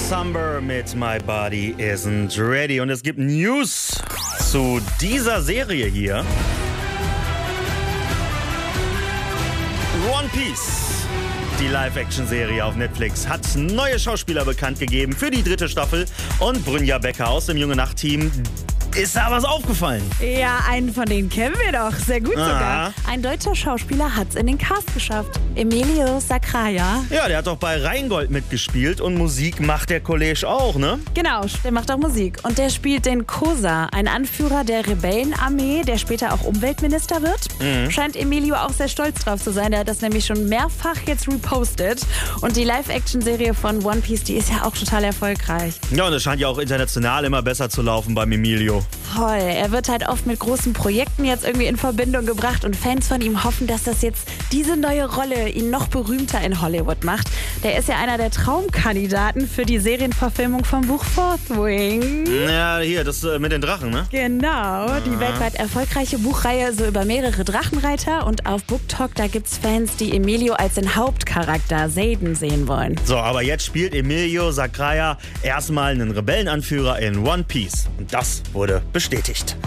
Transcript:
Summer mit My Body Isn't Ready. Und es gibt News zu dieser Serie hier. One Piece, die Live-Action-Serie auf Netflix, hat neue Schauspieler bekannt gegeben für die 3. Staffel. Und Brynja Becker aus dem Junge Nacht-Team. Ist da was aufgefallen? Ja, einen von denen kennen wir doch. Sehr gut sogar. Ein deutscher Schauspieler hat's in den Cast geschafft. Emilio Sacraia. Ja, der hat doch bei Rheingold mitgespielt und Musik macht der Kollege auch, ne? Genau, der macht auch Musik. Und der spielt den Kosa, ein Anführer der Rebellenarmee, der später auch Umweltminister wird. Scheint Emilio auch sehr stolz drauf zu sein. Der hat das nämlich schon mehrfach jetzt repostet. Und die Live-Action-Serie von One Piece, die ist ja auch total erfolgreich. Ja, und es scheint ja auch international immer besser zu laufen beim Emilio. Voll. Er wird halt oft mit großen Projekten jetzt irgendwie in Verbindung gebracht und Fans von ihm hoffen, dass das jetzt diese neue Rolle ihn noch berühmter in Hollywood macht. Der ist ja einer der Traumkandidaten für die Serienverfilmung vom Buch Fourth Wing. Ja, hier, das mit den Drachen, ne? Genau, die weltweit erfolgreiche Buchreihe so über mehrere Drachenreiter. Und auf BookTok, da gibt's Fans, die Emilio als den Hauptcharakter Xaden sehen wollen. So, aber jetzt spielt Emilio Sacraia erstmal einen Rebellenanführer in One Piece. Und das wurde bestätigt.